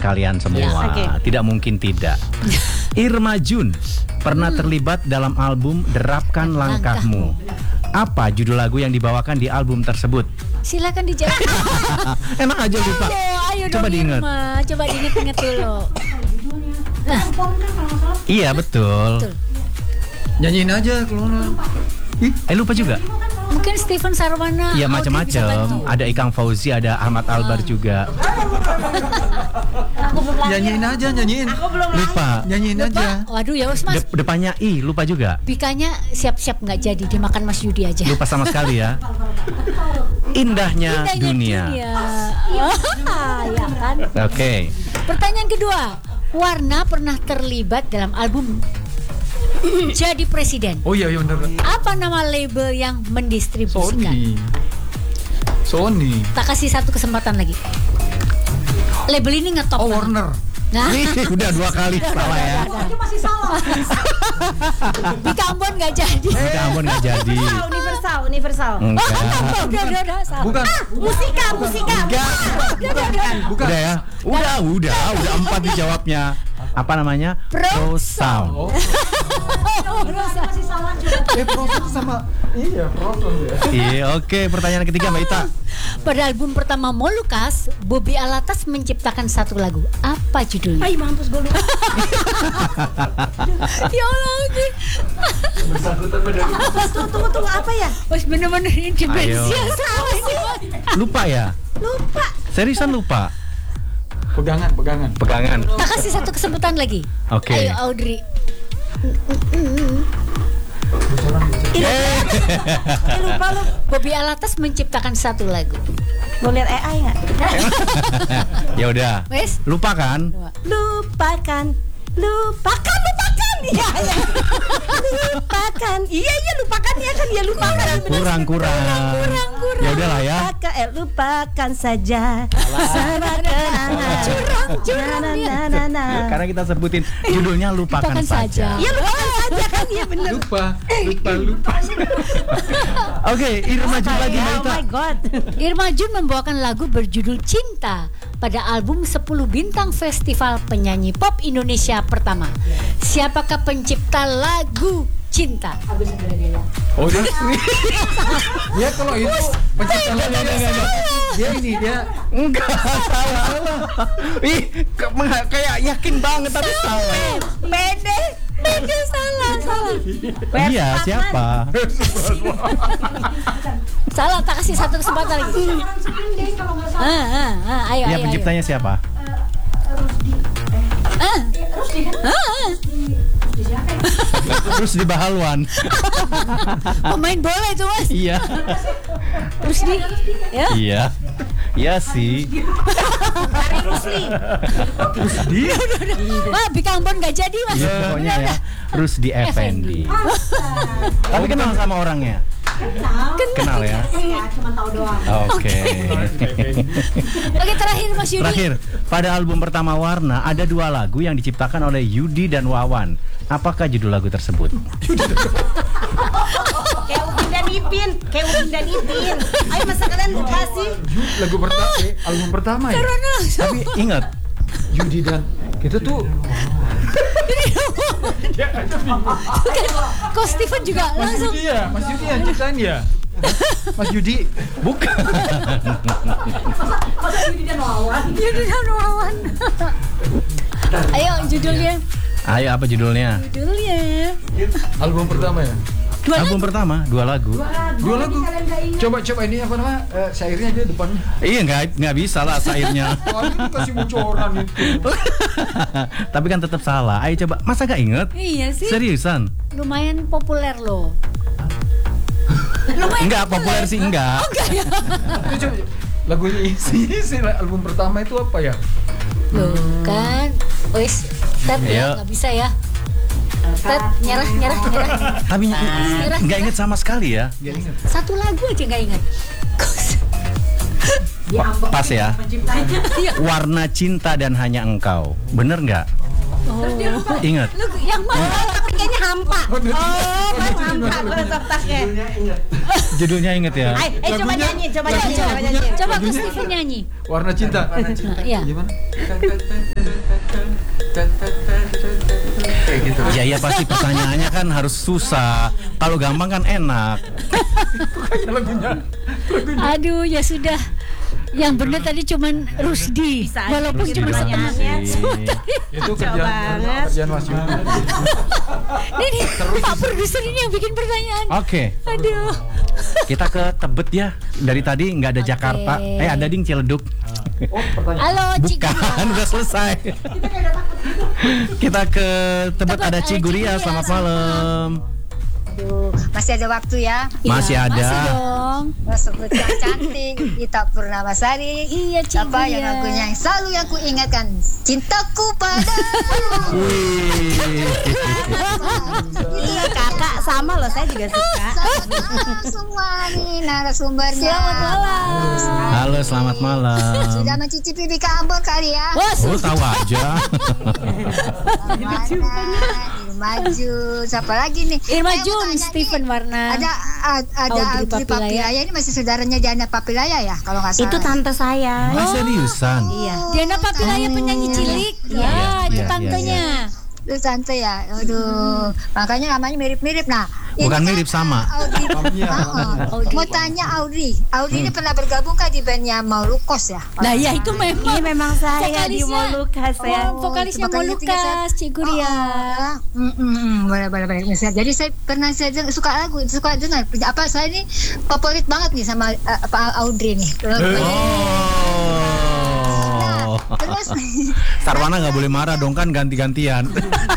kalian semua. Tidak mungkin tidak. Irma Jun pernah terlibat dalam album Derapkan Langkahmu. Apa judul lagu yang dibawakan di album tersebut? Silakan dijawab. Emang aja lupa. Ayo Coba dong diingat. Irma, coba diingat-ingat dulu. Iya betul. Nyanyiin aja kalau Lupa juga. Mungkin Steven Sarwana. Iya Audrey bisa macam-macam. bantu. Ada Ikang Fauzi, ada Ahmad Albar juga. nyanyiin aja, nyanyiin. Lupa. Nyanyiin Lupa? aja. Waduh ya Mas. Depannya I, lupa juga. Bikanya siap-siap nggak jadi, dimakan Mas Yudi aja. Lupa sama sekali ya. Indahnya dunia. Ya kan. Oke. Pertanyaan kedua, Warna pernah terlibat dalam album Jadi Presiden. Oh iya benar. Apa nama label yang mendistribusikan? Sony. Tak kasih satu kesempatan lagi. Label ini ngetop. Oh banget. Warner. Nah, Udah 2 kali salah ya. Masih salah. Bika Ambon nggak jadi. Kita ampun nggak jadi. Universal. Enggak. Udah, salah. Bukan. Musika. Bukan. Udah ya. Udah 4 dijawabnya. Apa namanya? Pro Sound. Oh. Proson sama Proson ya. Iya, oke. Pertanyaan ketiga Mbak Ita. Pada album pertama Molukas, Bobby Alatas menciptakan satu lagu. Apa judulnya? Ay, mampus gue lupa. Ya Allah, Tunggu apa ya? Mas bener-bener ini demensia sama ini. Lupa ya? Lupa. Seriusan lupa? Pegangan. Tak kasih satu kesempatan lagi. Oke. Ayo Audrey. Lupa lu. Bobby Alatas menciptakan satu lagu. Mau lihat AI nggak? Ya udah. Wes? Lupakan. Lupakan. Iya. Lupakan. Iya, lupakan ya kan dia lupakan. Kurang. Ya udahlah ya. Lupakan saja. Sama kenangan. Curang. Karena kita sebutin judulnya lupakan saja. Iya, lupakan saja kan dia bener. Lupa. Oke, Irma Jun lagi Mbak Oh Ita. my god. Irma Jun membawakan lagu berjudul Cinta pada album 10 Bintang Festival Penyanyi Pop Indonesia pertama. Siapakah pencipta lagu Cinta? Oh dia kalau itu pencipta dia Enggak salah. Ih, kayak yakin banget tapi salah. Beda salah. Iya, siapa? Salah, tak kasih satu kesempatan lagi. Ayo. Ya penciptanya siapa? Terus di Bahalwan. Pemain bola itu Mas. Iya. Terus di ya. Iya. Iya sih. Wah, Bika Ambon nggak jadi Mas. Ya, pokoknya ya. Rusdi Effendi. Tapi kenal sama orangnya? Kenal ya? Cuma tahu doang. Oke. Oke, terakhir Mas Yudi. Terakhir, pada album pertama Warna ada 2 lagu yang diciptakan oleh Yudi dan Wawan. Apakah judul lagu tersebut? Kayak Upin dan Ipin. Ayo masa kalian lupa sih? lagu pertama album pertama ya. Tapi ingat, Yudi dan kita tuh Kok Steven juga langsung. Mas Yudi yang ciptain ya. Mas Yudi bukan. Yudi dan Wawan. Ayo judulnya. Ayo apa judulnya? album pertama ya. Album pertama 2 lagu. 2 lagu. Coba ini apa nama? Syairnya aja depannya. Iya nggak bisa lah syairnya. Itu kasih bocoran itu. Tapi kan tetap salah. Ayo coba. Masa gak inget? Iya sih. Seriusan? Lumayan populer loh. Enggak populer sih enggak. Coba lagunya isi album pertama itu apa ya? Loh kan. Wes, Ted ya nggak bisa ya. Ted nyerah. Tapi nggak inget sama sekali ya. Satu lagu aja nggak ingat. Pas ya. Warna cinta dan hanya engkau. Bener nggak? Ingat. Lu yang mana? Kayaknya hampa. Hampa letaknya. Judulnya inget ya. Coba nyanyi. Coba Gus Steven nyanyi. Warna cinta. Iya. Gimana? Kayak gitu. Ya pasti pertanyaannya kan harus susah. Kalau gampang kan enak. Lagunya. Aduh, ya sudah. Yang benar tadi cuman Rusdi, Bisa aja walaupun bikin cuma setengah. pertanyaannya. Itu Kacau banget. kerjaan Mas Yudi. Ini Pak Produser ini yang bikin pertanyaan. Oke, Aduh. kita ke Tebet ya. Dari tadi nggak ada Oke. Jakarta. Ada ding Ciledug. Oh, pertanyaan. Halo, Bukan, Ciguria. udah selesai. Kita ke Tebet, ada Ciguria. Selamat malam. Aduh, masih ada waktu ya. Masih Iya, ada. Masih dong. Sebut yang cantik, Ita Purnamasari. Iya, Apa yang Ciguria. lagunya yang selalu yang ku ingatkan, cintaku padamu. Wih. Iya kakak sama loh, saya juga suka. Selamat semua nih narasumbernya. Selamat malam. Halo, selamat malam. Sudah mencicipi di Ambon kali ya? Wah, Oh, tahu aja. Maju, siapa lagi nih? Irma Saya mau Jun, tanya nih, Stephen Warna. Ada Audrey Audrey Papilaya. Papilaya ini masih saudaranya Diana Papilaya ya kalau nggak salah. Itu tante saya. Ah, seriusan? Iya. Diana Papilaya penyanyi cilik. Iya, Ya, itu iya, tantenya. Itu tante ya, aduh, makanya namanya mirip-mirip. Nah, ini Bukan kan, mirip, sama. Audrey, Iya. Mau tanya Audrey ini pernah bergabung kan di bandnya Maulukos ya? Nah, ya itu memang. Ini memang saya di Molucas ya. Vokalisnya Coba kalian tinggal Molucas, Ciguria. Boleh. Jadi saya pernah suka lagu, suka dengar. Apa saya ini favorit banget nih sama Pak Audrey nih. Oh. Terus Sarwana nggak boleh marah dong, kan ganti-gantian.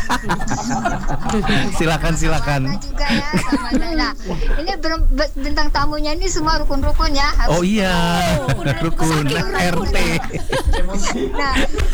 Silakan. Warna juga ya sama Nana. Ini bintang tamunya ini semua rukun-rukun ya. Oh iya, rukun RT. Nah,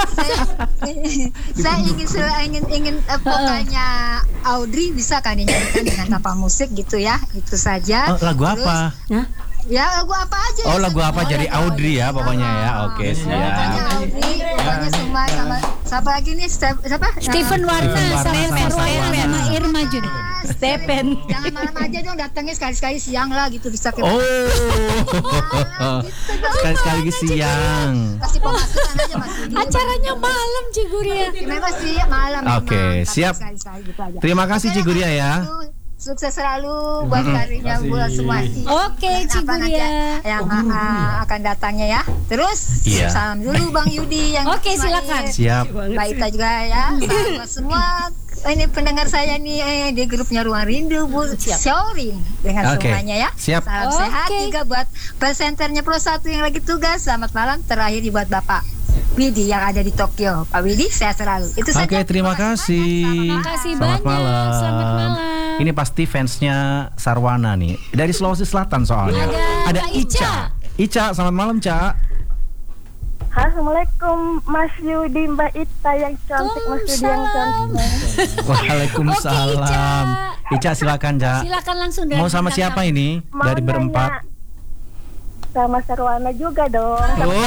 saya ingin vokalnya Audrey bisa kan dinyanyikan dengan tanpa musik gitu ya. Itu saja. Oh, lagu apa? Ya lagu apa aja. Oh, lagu apa? Jadi Audrey ya pokoknya ya. Oke, Pokoknya siap. Audrey, pokoknya semua sama siapa lagi nih? Siapa? Stephen Warna sama Sarwana. sama Irma Jun. Stephen. Jangan malam aja dong, datangnya sekali-sekali siang lah gitu bisa ke. Oh. Sekali-sekali siang. Kasih pemasukan aja Mas Yudi. Acaranya malam, Ciguria. Memang sih malam. Oke, memang, tapi siap. sekali-sekali gitu aja. Terima kasih Oke, Ciguria ya. Sukses selalu buat karirnya buat semua. Oke, Dan apa nanti Ciguria. yang akan datangnya ya. Terus Iya. salam dulu Bang Yudi yang Oke, Ismail. silakan. Siap. Mbak Ita juga ya. Salam buat semua ini pendengar saya nih di grupnya Ruang Rindu Bu sharing dengan Oke, semuanya ya. siap. Salam Oke. sehat juga buat presenternya Pro 1 yang lagi tugas. Selamat malam. Terakhir buat Bapak Widi yang ada di Tokyo. Pak Widi sehat selalu. Itu saja. Oke, terima kasih. Terima kasih Selamat banyak. malam. Selamat malam. Ini pasti fansnya Sarwana nih. Dari Sulawesi Selatan soalnya. Ada Kak Ica. Ica, selamat malam, Ca. Assalamualaikum Mas Yudi, Mbak Ita yang cantik, Mas Yudi yang cantik. Waalaikumsalam. Oke, Ica, silakan, Ca. Silakan langsung dari Mau sama bintang siapa tamu. ini? Mau Dari nanya berempat. sama Sarwana juga dong. Oh.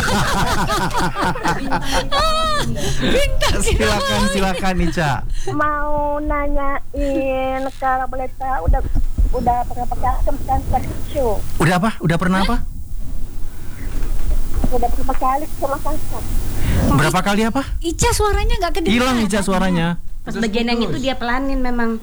silakan Ica. Mau nanyain kalau boleh tahu udah pernah pakai kan show. Udah apa? Udah pernah apa? Udah berapa kali sama kanker. Berapa kali apa? Ica suaranya nggak kedengeran. Hilang Ica suaranya. Pas bagian yang itu dia pelanin memang.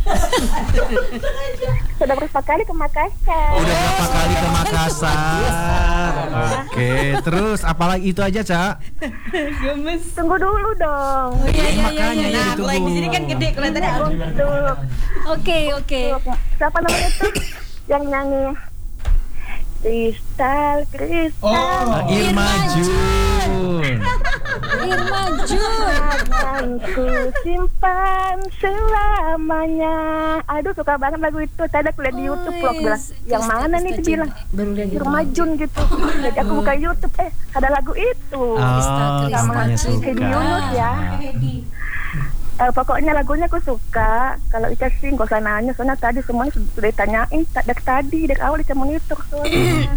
Sudah berapa kali ke Makassar. Udah berapa kali ke Makassar? Oke, terus apalagi itu aja, Ca? Tunggu dulu dong. Oh, iya. Makanya ya Nah, kalau yang di sini kan gede kelihatannya. Untuk Oke. siapa namanya tuh yang nyanyi Kristal. Irma Jun. Irma Jun. Akan ku simpan selamanya. Aduh suka banget lagu itu. Tadi aku lihat di YouTube vlog bilang yang mana nih dibilang Baru lihat gitu. Irma Jun gitu. Jadi aku buka YouTube ada lagu itu. Oh, Kristal. semuanya Hedi suka. Yunus ya. Pokoknya lagunya aku suka. Kalau Ica sih gak usah nanya, soalnya tadi semuanya sudah ditanyain dari awal Ica monitor soalnya.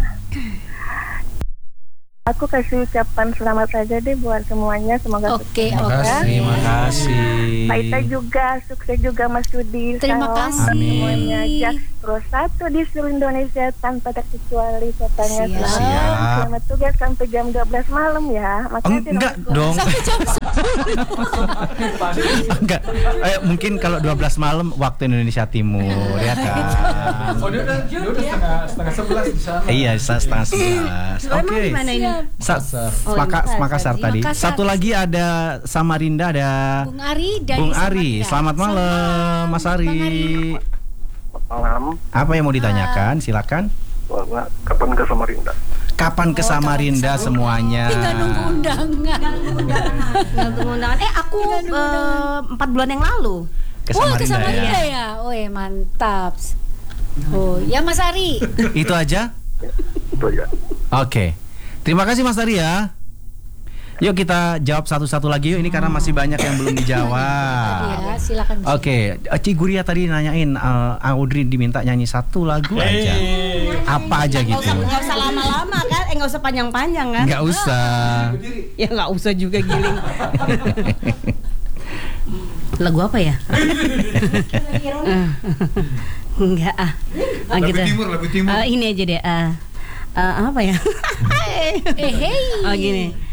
Aku kasih ucapan selamat saja deh buat semuanya, semoga Oke. Terima kasih. Mbak Ita juga, sukses juga Mas Yudi. Terima Salam kasih. semuanya aja. Pro 1 di seluruh Indonesia tanpa terkecuali katanya. Siap. Selamat tugas sampai jam 12 malam ya. Makasih Enggak dong. dong. Enggak. Mungkin kalau 12 malam waktu Indonesia Timur ya kan. Oh dia udah setengah 11 di sana. Iya, setengah 11. Emang Oke. di mana ini? Makassar tadi. Makassar. Satu lagi ada Samarinda, ada Bung Ari dari Bung Ari. Samarinda. Selamat malam, Mas Bang Ari. Ari. Malam, Apa yang mau ditanyakan? Silakan. kapan ke Samarinda? Kapan ke Samarinda semuanya? Tinggal nunggu undangan. Nunggu undangan. Aku 4 bulan yang lalu. Ke Wah, ke Samarinda Samarinda ya. ya. Oh, mantap. Oh, ya Mas Ari. Itu aja? Itu ya. Oke. Terima kasih Mas Ari ya. Yuk kita jawab satu-satu lagi yuk. Ini karena masih banyak yang belum dijawab. Ya, silakan. Oke, Ciguria tadi nanyain Audrey diminta nyanyi satu lagu aja. Apa aja gitu? Nggak usah lama-lama kan? Nggak usah panjang-panjang kan? Nggak usah. Ya nggak usah juga giling. Lagu apa ya? Enggak Lagu gitu. Timur. Ini aja deh. Apa ya? Hey. Oh gini.